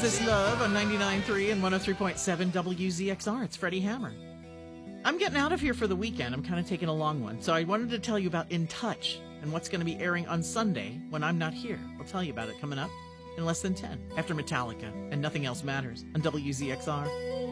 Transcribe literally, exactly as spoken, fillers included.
This Love on ninety-nine point three and one oh three point seven W Z X R. It's Freddie Hammer. I'm getting out of here for the weekend. I'm kind of taking a long one. So I wanted to tell you about In Touch and what's going to be airing on Sunday when I'm not here. I'll tell you about it coming up in less than ten after Metallica and Nothing Else Matters on W Z X R.